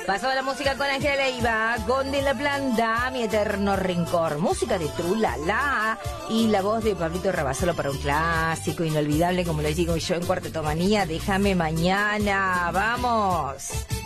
Pasó la música con Ángela Leiva, con De la Planta, Mi Eterno Rencor. Música de Trulala y la voz de Pablito Rabasolo para un clásico inolvidable, como les digo yo en Cuarteto Manía. Déjame mañana. ¡Vamos!